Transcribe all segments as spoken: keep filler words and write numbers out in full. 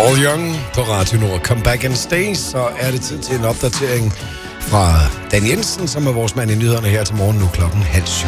Paul Young på Radio Nord. Come back and stay. Så er det tid til en opdatering fra Dan Jensen, som er vores mand i nyhederne her til morgen, nu klokken halv syv.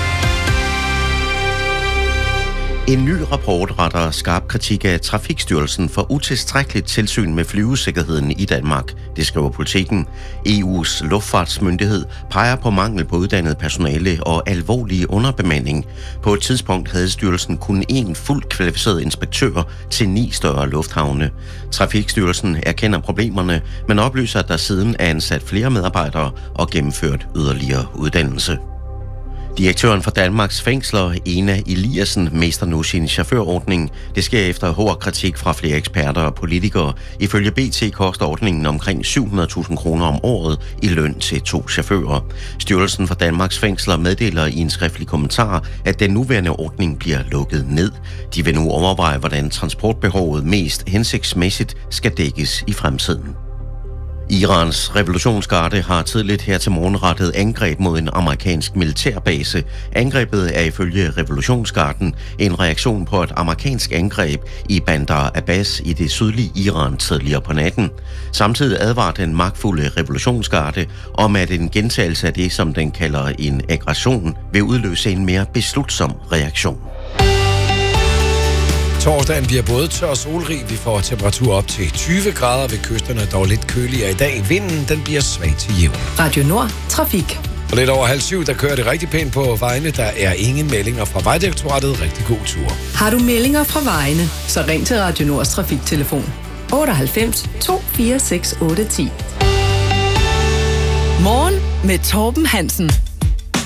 En ny rapport retter skarp kritik af Trafikstyrelsen for utilstrækkeligt tilsyn med flyvesikkerheden i Danmark. Det skriver Politiken. E U's luftfartsmyndighed peger på mangel på uddannet personale og alvorlig underbemanding. På et tidspunkt havde styrelsen kun én fuldt kvalificeret inspektør til ni større lufthavne. Trafikstyrelsen erkender problemerne, men oplyser, at der siden er ansat flere medarbejdere og gennemført yderligere uddannelse. Direktøren for Danmarks Fængsler, Ena Eliassen, mister nu sin chaufførordning. Det sker efter hård kritik fra flere eksperter og politikere. Ifølge B T koster ordningen omkring syv hundrede tusind kroner om året i løn til to chauffører. Styrelsen for Danmarks Fængsler meddeler i en skriftlig kommentar, at den nuværende ordning bliver lukket ned. De vil nu overveje, hvordan transportbehovet mest hensigtsmæssigt skal dækkes i fremtiden. Irans revolutionsgarde har tidligt her til morgen rettet angreb mod en amerikansk militærbase. Angrebet er ifølge revolutionsgarden en reaktion på et amerikansk angreb i Bandar Abbas i det sydlige Iran tidligere på natten. Samtidig advarer den magtfulde revolutionsgarde om, at en gentagelse af det, som den kalder en aggression, vil udløse en mere beslutsom reaktion. Torsdagen bliver både tør og solrig. Vi får temperatur op til tyve grader ved kysterne, dog lidt køligere i dag. Vinden den bliver svag til jævn. Radio Nord. Trafik. Og lidt over halv syv, der kører det rigtig pænt på vejene. Der er ingen meldinger fra Vejdirektoratet. Rigtig god tur. Har du meldinger fra vejene, så ring til Radio Nords trafiktelefon otteoghalvfems to fire seks otte ti. Morgen med Torben Hansen.